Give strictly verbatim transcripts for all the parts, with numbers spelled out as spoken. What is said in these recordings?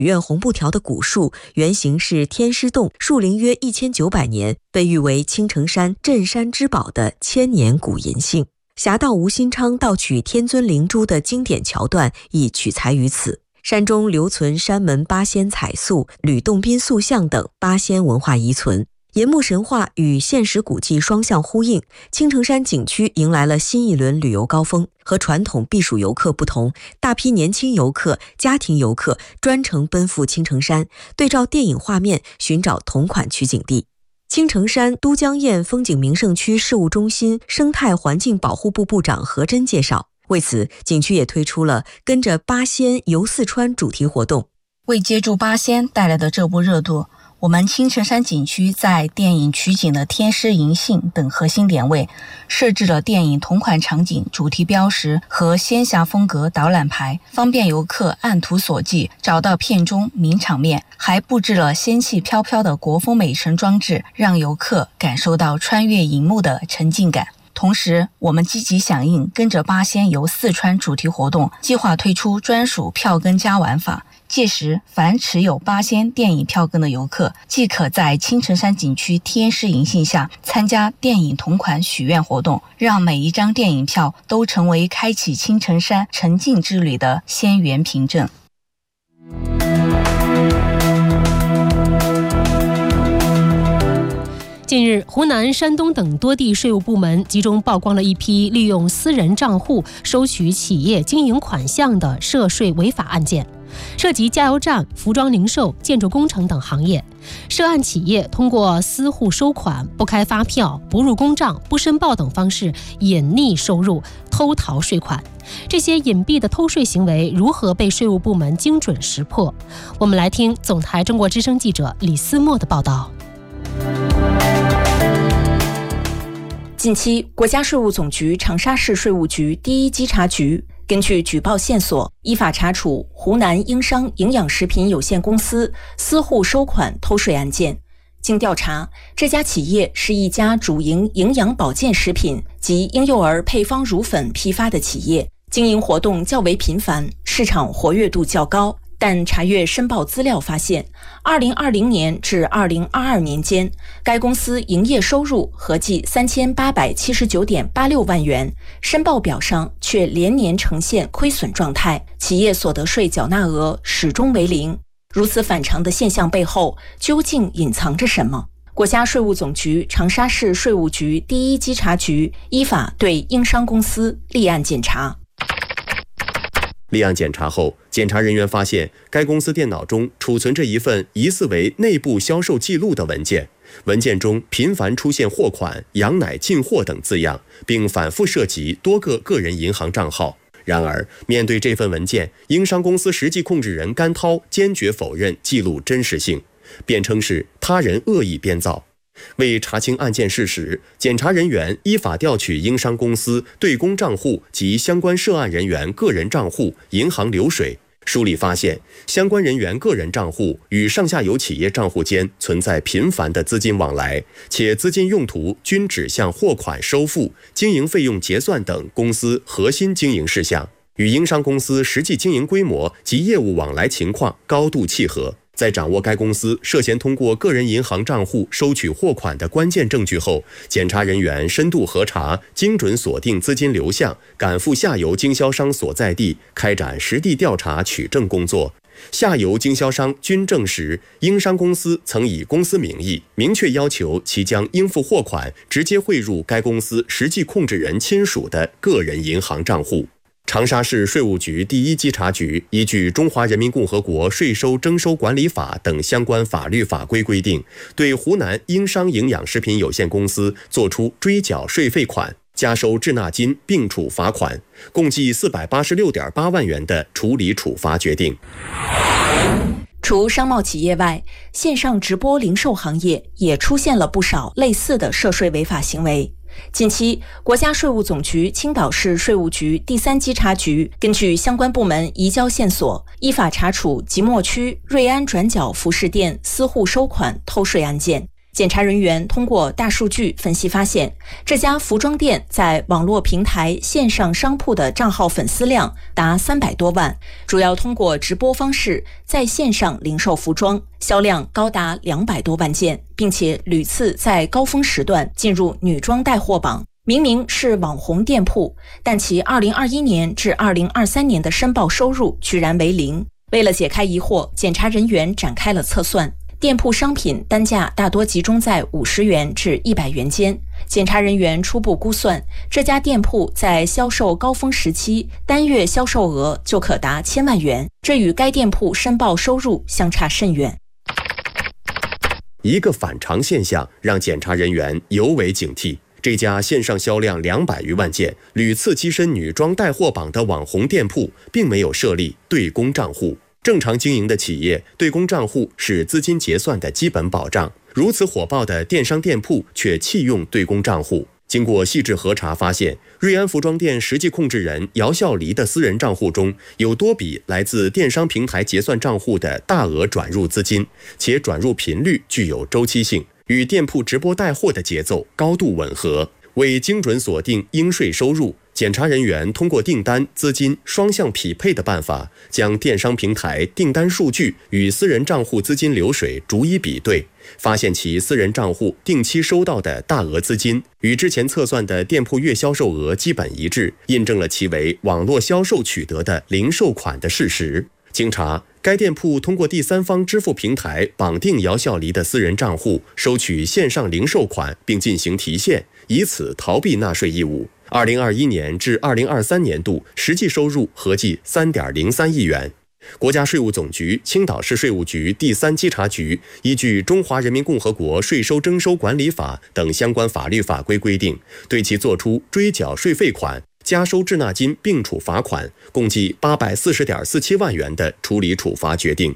院红布条的古树，原型是天师洞，树龄约一千九百年，被誉为青城山镇山之宝的千年古银杏。侠盗吴新昌盗取天尊灵珠的经典桥段亦取材于此。山中留存山门八仙彩塑、吕洞宾塑像等八仙文化遗存。岩木神话与现实古迹双向呼应，青城山景区迎来了新一轮旅游高峰。和传统避暑游客不同，大批年轻游客、家庭游客专程奔赴青城山，对照电影画面寻找同款取景地。青城山都江堰风景名胜区事务中心生态环境保护部部长何真介绍，为此景区也推出了跟着八仙游四川主题活动。 为接住八仙带来的这波热度，我们青城山景区在电影取景的天师银杏等核心点位设置了电影同款场景主题标识和仙侠风格导览牌，方便游客按图索骥找到片中名场面，还布置了仙气飘飘的国风美城装置，让游客感受到穿越荧幕的沉浸感。同时，我们积极响应跟着八仙游四川主题活动，计划推出专属票根加玩法。届时，凡持有八仙电影票根的游客，即可在青城山景区天师银杏下参加电影同款许愿活动，让每一张电影票都成为开启青城山沉浸之旅的仙缘凭证。 近日，湖南、山东等多地税务部门集中曝光了一批利用私人账户收取企业经营款项的涉税违法案件，涉及加油站、服装零售、建筑工程等行业。涉案企业通过私户收款、不开发票、不入公账、不申报等方式隐匿收入、偷逃税款。这些隐蔽的偷税行为如何被税务部门精准识破？我们来听总台中国之声记者李思墨的报道。 近期，国家税务总局长沙市税务局第一稽查局根据举报线索，依法查处湖南英商营养食品有限公司私户收款偷税案件。经调查，这家企业是一家主营营养保健食品及婴幼儿配方乳粉批发的企业，经营活动较为频繁，市场活跃度较高。但查阅申报资料发现，二零二零年至二零二二年间，该公司营业收入合计三千八百七十九点八六万元，申报表上却连年呈现亏损状态，企业所得税缴纳额始终为零。如此反常的现象背后，究竟隐藏着什么？国家税务总局长沙市税务局第一稽查局依法对英商公司立案检查。 立案检查后，检查人员发现该公司电脑中储存着一份疑似为内部销售记录的文件，文件中频繁出现货款、羊奶进货等字样，并反复涉及多个个人银行账号。然而，面对这份文件，英商公司实际控制人甘涛坚决否认记录真实性，辩称是他人恶意编造。为查清案件事实，检查人员依法调取英商公司对公账户及相关涉案人员个人账户、银行流水。梳理发现，相关人员个人账户与上下游企业账户间存在频繁的资金往来，且资金用途均指向货款收付、经营费用结算等公司核心经营事项，与英商公司实际经营规模及业务往来情况高度契合。在掌握该公司涉嫌通过个人银行账户收取货款的关键证据后，检查人员深度核查，精准锁定资金流向，赶赴下游经销商所在地，开展实地调查取证工作。下游经销商均证实，英商公司曾以公司名义明确要求其将应付货款直接汇入该公司实际控制人亲属的个人银行账户。长沙市税务局第一稽查局依据《中华人民共和国税收征收管理法》等相关法律法规规定，对湖南英商营养食品有限公司作出追缴税费款、加收滞纳金并处罚款，共计四百八十六点八万元的处理处罚决定。 除商贸企业外，线上直播零售行业也出现了不少类似的涉税违法行为。近期，国家税务总局青岛市税务局第三稽查局根据相关部门移交线索，依法查处即墨区瑞安转角服饰店私户收款偷税案件。 检查人员通过大数据分析发现，这家服装店在网络平台线上商铺的账号粉丝量达三百多万，主要通过直播方式在线上零售服装，销量高达两百多万件，并且屡次在高峰时段进入女装带货榜。明明是网红店铺，但其二零二一年至二零二三年的申报收入居然为零。为了解开疑惑，检查人员展开了测算。店铺商品单价大多集中在五十元至一百元间。检查人员初步估算，这家店铺在销售高峰时期单月销售额就可达千万元，这与该店铺申报收入相差甚远。 一个反常现象让检查人员尤为警惕。这家线上销量两百余万件、屡次跻身女装带货榜的网红店铺，并没有设立对公账户。正常经营的企业，对公账户是资金结算的基本保障。如此火爆的电商店铺却弃用对公账户。经过细致核查发现，瑞安服装店实际控制人姚笑黎的私人账户中有多笔来自电商平台结算账户的大额转入资金，且转入频率具有周期性，与店铺直播带货的节奏高度吻合。为精准锁定应税收入，检查人员通过订单、资金双向匹配的办法，将电商平台订单数据与私人账户资金流水逐一比对，发现其私人账户定期收到的大额资金与之前测算的店铺月销售额基本一致，印证了其为网络销售取得的零售款的事实。经查，该店铺通过第三方支付平台绑定姚笑黎的私人账户，收取线上零售款并进行提现，以此逃避纳税义务。二零二一年至二零二三年度实际收入合计 三点零三亿元。国家税务总局青岛市税务局第三稽查局依据《中华人民共和国税收征收管理法》等相关法律法规规定，对其作出追缴税费款、加收滞纳金并处罚款，共计八百四十点四七万元的处理处罚决定。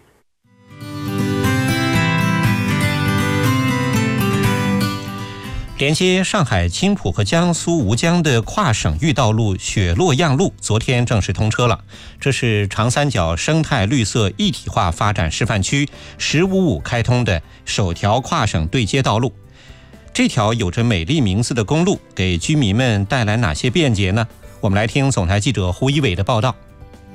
连接上海青浦和江苏吴江的跨省域道路雪洛漾路昨天正式通车了。这是长三角生态绿色一体化发展示范区十五五开通的首条跨省对接道路。这条有着美丽名字的公路给居民们带来哪些便捷呢？我们来听总台记者胡一伟的报道。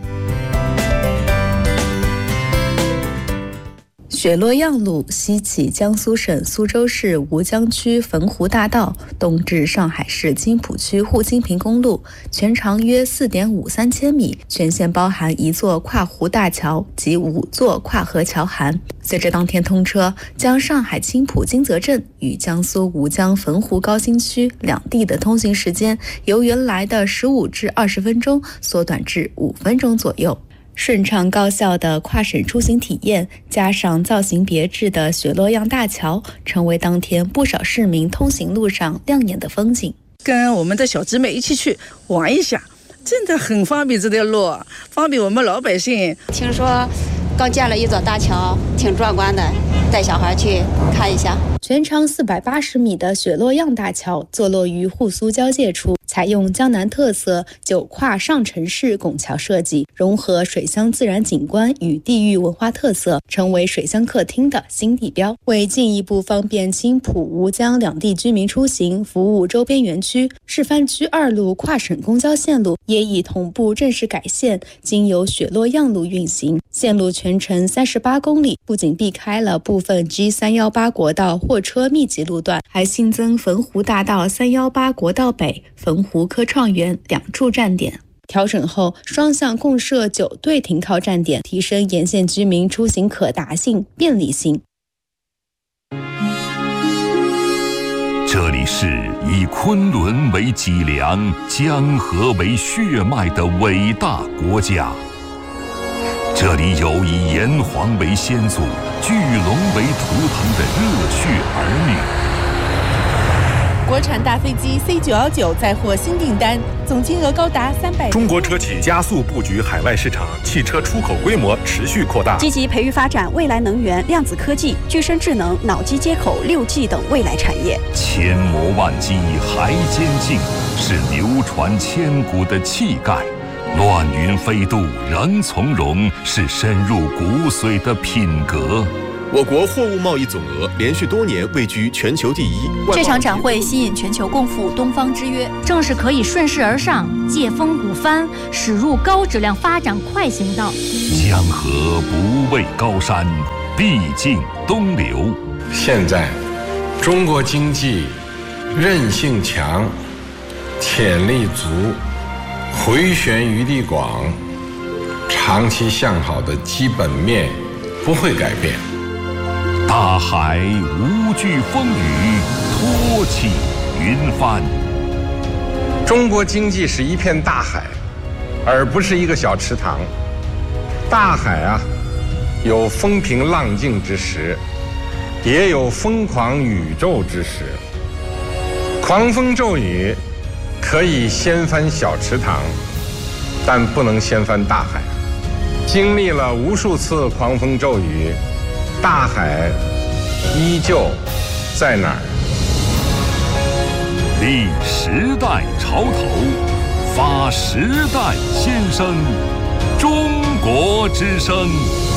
雪洛漾路西起江苏省苏州市吴江区汾湖大道，东至上海市青浦区沪金平公路，全长约 四点五三千米，全线包含一座跨湖大桥及五座跨河桥涵。随着当天通车，将上海青浦金泽镇与江苏吴江汾湖高新区两地的通行时间由原来的十五至二十分钟缩短至五分钟左右。顺畅高效的跨省出行体验，加上造型别致的雪洛漾大桥，成为当天不少市民通行路上亮眼的风景。 跟我们的小姊妹一起去玩一下，真的很方便，这条路方便我们老百姓。 听说刚建了一座大桥，挺壮观的，带小孩去看一下。 全长四百八十米的雪洛漾大桥坐落于沪苏交界处，采用江南特色九跨上城式拱桥设计，融合水乡自然景观与地域文化特色，成为水乡客厅的新地标。为进一步方便青浦、吴江两地居民出行，服务周边园区，示范区二路跨省公交线路也已同步正式改线，经由雪洛漾路运行。线路全程三十八公里，不仅避开了部分 G 三一八 国道货车密集路段，还新增汾湖大道三一八国道北、汾湖科创园两处站点。调整后，双向共设九对停靠站点，提升沿线居民出行可达性、便利性。 这里是以昆仑为脊梁、江河为血脉的伟大国家。这里有以炎黄为先祖、巨龙为图腾的热血儿女。国产大飞机 C 九一九再获新订单，总金额高达三百。 中国车企加速布局海外市场，汽车出口规模持续扩大， 积极培育发展未来能源、量子科技、具身智能、脑机接口、六 G 等未来产业。 千磨万击还坚劲，是流传千古的气概。乱云飞渡仍从容，是深入骨髓的品格。 我国货物贸易总额连续多年位居全球第一。 这场展会吸引全球共赴东方之约， 正是可以顺势而上，借风鼓帆，驶入高质量发展快行道。 江河不畏高山，必尽东流。 现在，中国经济韧性强，潜力足，回旋余地广，长期向好的基本面不会改变。 大海无惧风雨，托起云帆。 中国经济是一片大海，而不是一个小池塘。大海啊，有风平浪静之时，也有疯狂宇宙之时。狂风骤雨可以掀翻小池塘，但不能掀翻大海。经历了无数次狂风骤雨，大海依旧在哪儿？ 立时代潮头，发时代先声，中国之声。